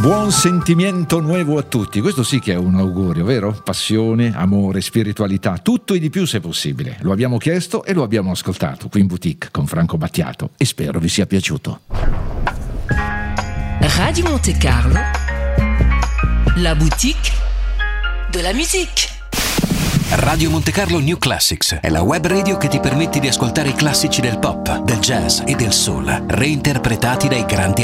Buon sentimento nuovo a tutti, questo sì che è un augurio, vero? Passione, amore, spiritualità, tutto e di più se possibile. Lo abbiamo chiesto e lo abbiamo ascoltato qui in boutique con Franco Battiato e spero vi sia piaciuto. Radio Monte Carlo, la boutique de la musique. Radio Monte Carlo New Classics è la web radio che ti permette di ascoltare i classici del pop, del jazz e del soul, reinterpretati dai grandi